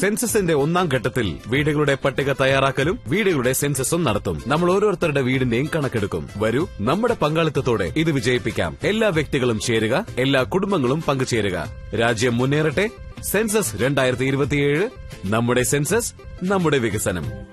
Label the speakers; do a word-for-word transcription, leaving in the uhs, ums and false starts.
Speaker 1: സെൻസസിന്റെ ഒന്നാം ഘട്ടത്തിൽ വീടുകളുടെ പട്ടിക തയ്യാറാക്കലും വീടുകളുടെ സെൻസസും നടത്തും. നമ്മൾ ഓരോരുത്തരുടെ വീടിന്റെയും കണക്കെടുക്കും. വരൂ, നമ്മുടെ പങ്കാളിത്തത്തോടെ ഇത് വിജയിപ്പിക്കാം. എല്ലാ വ്യക്തികളും ചേരുക, എല്ലാ കുടുംബങ്ങളും പങ്കുചേരുക. രാജ്യം മുന്നേറട്ടെ. സെൻസസ് രണ്ടായിരത്തി ഇരുപത്തിയേഴ്. നമ്മുടെ സെൻസസ്, നമ്മുടെ വികസനം.